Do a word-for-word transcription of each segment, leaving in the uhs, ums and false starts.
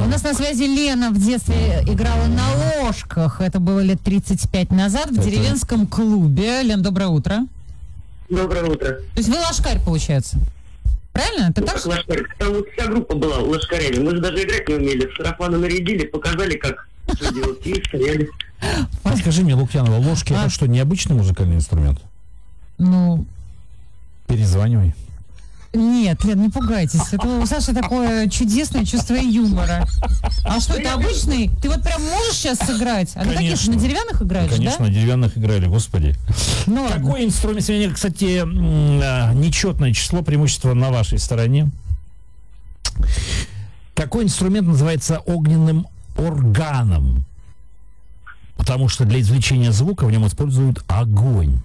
нас на связи Лена в детстве играла на ложках. Это было лет тридцать пять назад в Это... деревенском клубе. Лен, доброе утро. Доброе утро. То есть вы ложкарь, получается? Правильно? Ты ну, так? Как ложкарь? Там вот вся группа была ложкарями. Мы же даже играть не умели. В сарафаны нарядили, показали, как что делать. И стояли. А скажи мне, Лукьянова, ложки а? это что, необычный музыкальный инструмент? Ну... Перезванивай. Нет, Лен, не пугайтесь. Это у Саши такое чудесное чувство юмора. А что, это обычный? Ты вот прям можешь сейчас сыграть? А на таких на деревянных играешь, Конечно, да? на деревянных играли, господи. Ну, Какой инструмент? Сегодня, кстати, нечетное число, преимущество на вашей стороне. Какой инструмент называется огненным органом? Потому что для извлечения звука в нем используют огонь.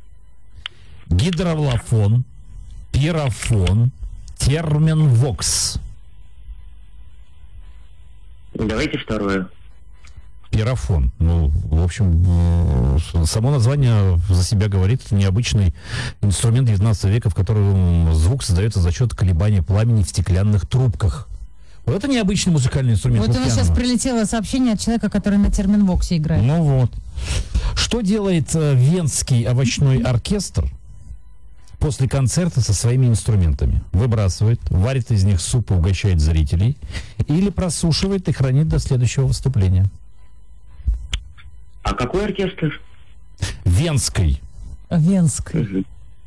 Гидрофон, пирофон, терминвокс. Давайте второе. Пирофон. Ну, в общем, само название за себя говорит. Это необычный инструмент девятнадцатого века, в котором звук создается за счет колебания пламени в стеклянных трубках. Вот это необычный музыкальный инструмент. Вот у нас сейчас прилетело сообщение от человека, который на терминвоксе играет. Ну вот. Что делает э, Венский овощной оркестр после концерта со своими инструментами? Выбрасывает, варит из них суп и угощает зрителей, или просушивает и хранит до следующего выступления? А какой оркестр? Венский. Венский. Угу.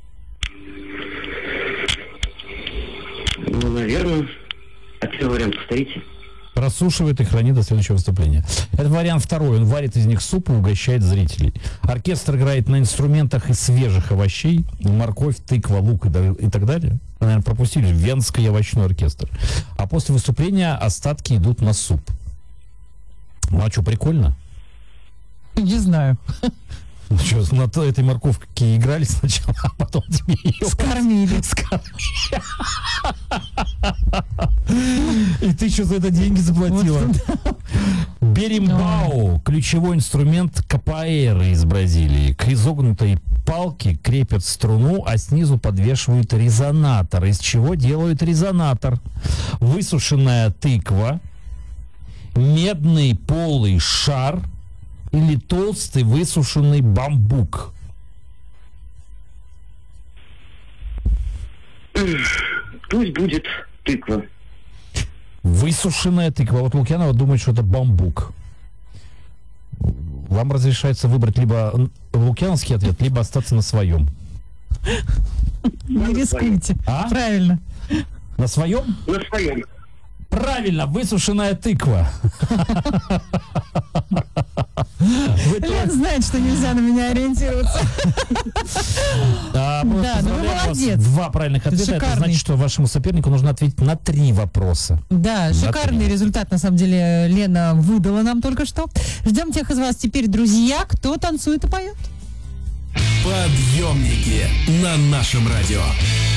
Ну, наверное. А первый вариант повторите. Просушивает и хранит до следующего выступления. Это вариант второй. Он варит из них суп и угощает зрителей. Оркестр играет на инструментах из свежих овощей. Морковь, тыква, лук и, и так далее. Наверное, пропустили. Венский овощной оркестр. А после выступления остатки идут на суп. Ну а что, прикольно? Не знаю. Ну что, на этой морковке играли сначала, а потом тебе ее... Скормили. Скормили. И ты что, за это деньги заплатила? Вот, да. Беримбау, ключевой инструмент капоэйры из Бразилии. К изогнутой палке крепят струну, а снизу подвешивают резонатор. Из чего делают резонатор? Высушенная тыква, медный полый шар или толстый высушенный бамбук? Пусть будет тыква. Высушенная тыква. Вот Лукьянова думает, что это бамбук. Вам разрешается выбрать либо лукьяновский ответ, либо остаться на своем. Не рискуйте. А? Правильно. На своем? На своем. Правильно, высушенная тыква. Лен знает, что нельзя на меня ориентироваться. Да, ну вы молодец. Два правильных ответа. Это значит, что вашему сопернику нужно ответить на три вопроса. Да, шикарный результат, на самом деле, Лена выдала нам только что. Ждем тех из вас теперь, друзья, кто танцует и поет. Подъемники на нашем радио.